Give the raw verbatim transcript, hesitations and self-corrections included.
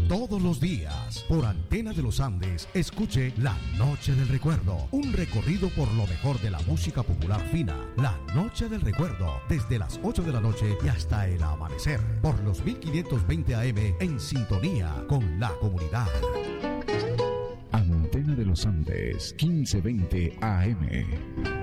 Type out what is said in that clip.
Todos los días, por Antena de los Andes, escuche La Noche del Recuerdo, un recorrido por lo mejor de la música popular fina. La Noche del Recuerdo, desde las ocho de la noche y hasta el amanecer, por los mil quinientos veinte A M, en sintonía con la comunidad. Antena de los Andes, quince veinte A M.